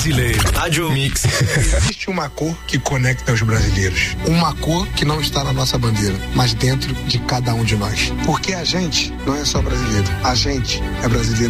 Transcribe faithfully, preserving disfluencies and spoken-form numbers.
Rádio Mix. Existe uma cor que conecta os brasileiros. Uma cor que não está na nossa bandeira, mas dentro de cada um de nós. Porque a gente não é só brasileiro. A gente é brasileiro